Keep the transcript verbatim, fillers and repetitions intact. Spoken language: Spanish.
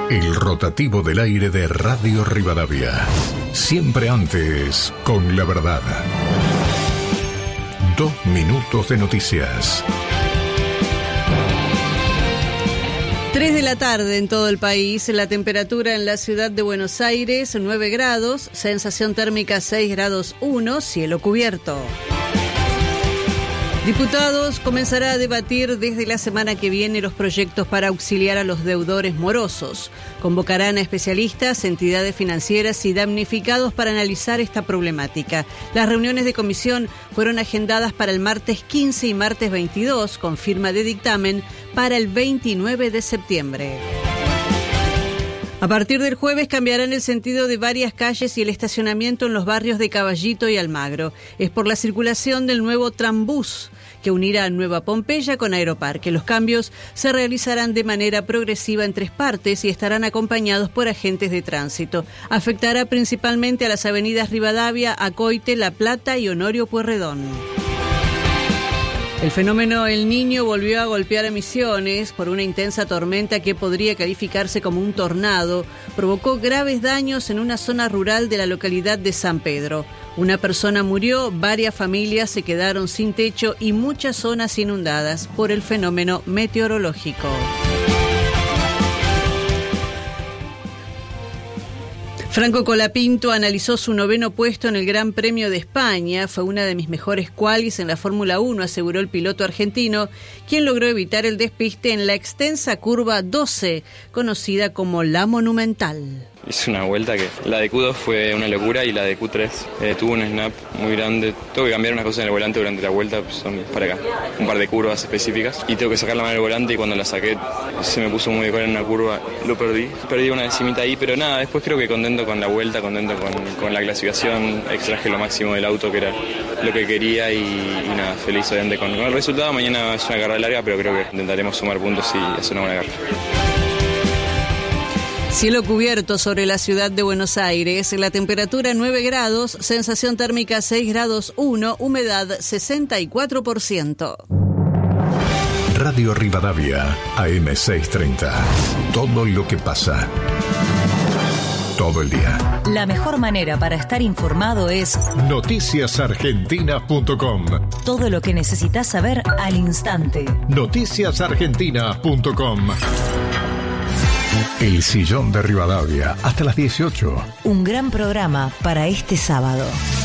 El rotativo del aire de Radio Rivadavia. Siempre antes, con la verdad. Dos minutos de noticias. Tres de la tarde en todo el país, la temperatura en la ciudad de Buenos Aires, nueve grados, sensación térmica seis grados uno, cielo cubierto. Diputados comenzará a debatir desde la semana que viene los proyectos para auxiliar a los deudores morosos. Convocarán a especialistas, entidades financieras y damnificados para analizar esta problemática. Las reuniones de comisión fueron agendadas para el martes quince y martes veintidós, con firma de dictamen para el veintinueve de septiembre. A partir del jueves cambiarán el sentido de varias calles y el estacionamiento en los barrios de Caballito y Almagro. Es por la circulación del nuevo trambús que unirá Nueva Pompeya con Aeroparque. Los cambios se realizarán de manera progresiva en tres partes y estarán acompañados por agentes de tránsito. Afectará principalmente a las avenidas Rivadavia, Acoite, La Plata y Honorio Pueyrredón. El fenómeno El Niño volvió a golpear a Misiones por una intensa tormenta que podría calificarse como un tornado. Provocó graves daños en una zona rural de la localidad de San Pedro. Una persona murió, varias familias se quedaron sin techo y muchas zonas inundadas por el fenómeno meteorológico. Franco Colapinto analizó su noveno puesto en el Gran Premio de España. Fue una de mis mejores qualis en la Fórmula uno, aseguró el piloto argentino, quien logró evitar el despiste en la extensa curva doce, conocida como La Monumental. Hice una vuelta que la de Q dos fue una locura y la de Q tres eh, tuvo un snap muy grande. Tengo que cambiar unas cosas en el volante durante la vuelta, pues son para acá, un par de curvas específicas. Y tengo que sacar la mano del volante y cuando la saqué se me puso muy de cola en una curva, lo perdí. Perdí una decimita ahí, pero nada, después creo que contento con la vuelta, contento con, con la clasificación. Extraje lo máximo del auto, que era lo que quería y, y nada, feliz obviamente con, con el resultado. Mañana es una carrera larga, pero creo que intentaremos sumar puntos y hacer una buena carrera. Cielo cubierto sobre la ciudad de Buenos Aires, la temperatura nueve grados, sensación térmica seis grados uno, humedad sesenta y cuatro por ciento. Radio Rivadavia, A M seiscientos treinta. Todo lo que pasa. Todo el día. La mejor manera para estar informado es noticias argentinas punto com. Todo lo que necesitas saber al instante. noticias argentinas punto com. El Sillón de Rivadavia, hasta las dieciocho. Un gran programa para este sábado.